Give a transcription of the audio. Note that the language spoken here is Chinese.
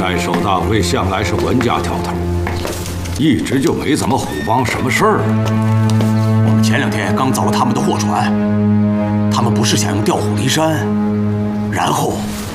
太守大会向来是文家挑头，一直就没怎么虎帮什么事儿。 我们前2天刚凿了他们的货船，他们不是想用调虎离山，然后